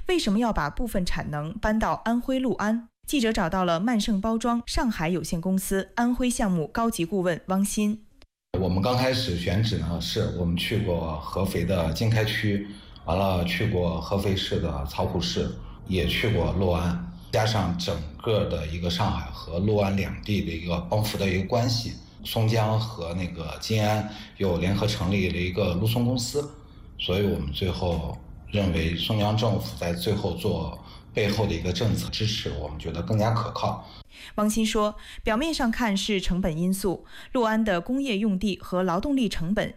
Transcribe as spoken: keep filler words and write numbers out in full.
为什么要把部分产能搬到安徽六安？记者找到了曼盛包装上海有限公司安徽项目高级顾问汪鑫。 我们刚开始选址呢，是我们去过合肥的经开区，完了去过合肥市的曹浦市，也去过六安，加上整个的一个上海和六安两地的一个帮扶的一个关系，松江和那个金安又联合成立了一个陆松公司，所以我们最后认为松江政府在最后做背后的一个政策支持，我们觉得更加可靠。 汪鑫说，表面上看是成本因素，六安的工业用地和劳动力成本